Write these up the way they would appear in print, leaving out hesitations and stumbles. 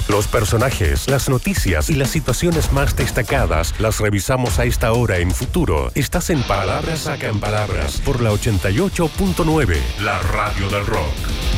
Los personajes, las noticias y las situaciones más destacadas las revisamos a esta hora en Futuro. Estás en Palabras Sacan Palabras por la 88.9, la radio del rock.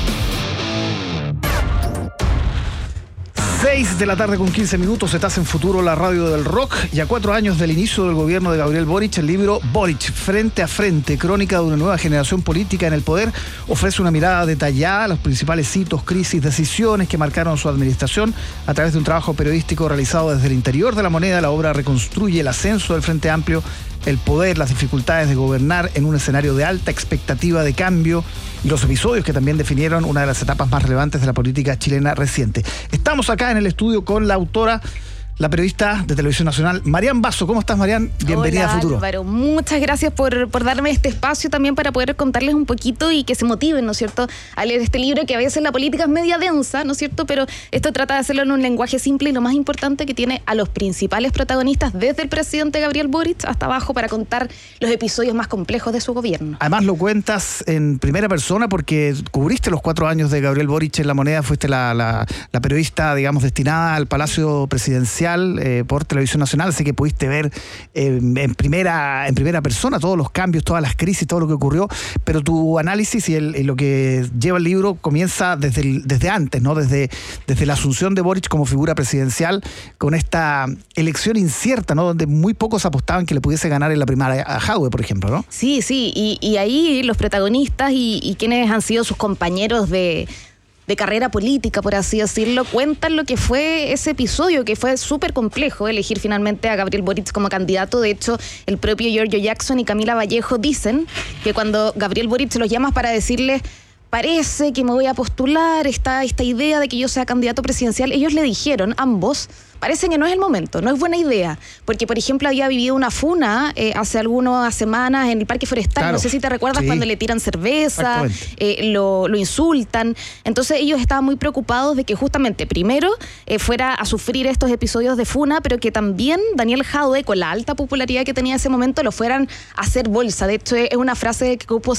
6 de la tarde con 15 minutos, estás en Futuro, la radio del rock. Y a 4 años del inicio del gobierno de Gabriel Boric, el libro Boric, Frente a Frente, crónica de una nueva generación política en el poder, ofrece una mirada detallada a los principales hitos, crisis, decisiones que marcaron su administración. A través de un trabajo periodístico realizado desde el interior de la moneda, la obra reconstruye el ascenso del Frente Amplio, el poder, las dificultades de gobernar en un escenario de alta expectativa de cambio y los episodios que también definieron una de las etapas más relevantes de la política chilena reciente. Estamos acá en el estudio con la autora, la periodista de Televisión Nacional, Marian Basso. ¿Cómo estás, Marian? Bienvenida Hola, a Futuro. Álvaro, muchas gracias por darme este espacio también para poder contarles un poquito y que se motiven, ¿no es cierto?, a leer este libro, que a veces la política es media densa, ¿no es cierto?, pero esto trata de hacerlo en un lenguaje simple y lo más importante, que tiene a los principales protagonistas, desde el presidente Gabriel Boric hasta abajo, para contar los episodios más complejos de su gobierno. Además lo cuentas en primera persona porque cubriste los 4 años de Gabriel Boric en La Moneda, fuiste la periodista, digamos, destinada al Palacio Presidencial por Televisión Nacional, así que pudiste ver en primera persona todos los cambios, todas las crisis, todo lo que ocurrió, pero tu análisis y lo que lleva el libro comienza desde antes, ¿no? Desde la asunción de Boric como figura presidencial, con esta elección incierta, ¿no? Donde muy pocos apostaban que le pudiese ganar en la primaria a Jadwe, por ejemplo, ¿no? Sí, y ahí los protagonistas y quienes han sido sus compañeros de carrera política, por así decirlo, cuentan lo que fue ese episodio, que fue súper complejo elegir finalmente a Gabriel Boric como candidato. De hecho, el propio Giorgio Jackson y Camila Vallejo dicen que cuando Gabriel Boric los llama para decirles: parece que me voy a postular, esta idea de que yo sea candidato presidencial, ellos le dijeron, ambos, parece que no es el momento, no es buena idea, porque por ejemplo había vivido una funa hace algunas semanas en el Parque Forestal, claro, no sé si te recuerdas, sí, cuando le tiran cerveza, lo insultan. Entonces ellos estaban muy preocupados de que justamente primero fuera a sufrir estos episodios de funa, pero que también Daniel Jadwe, con la alta popularidad que tenía en ese momento, lo fueran a hacer bolsa. De hecho, es una frase que ocupó